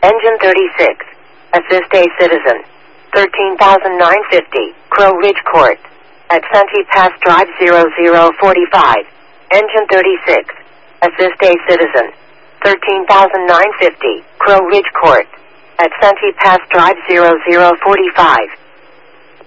Engine 36. Assist a citizen. 13,950, Crow Ridge Court. At Santee Pass Drive 0045. Engine 36. Assist a citizen. 13,950, Crow Ridge Court. At Santee Pass Drive 0045.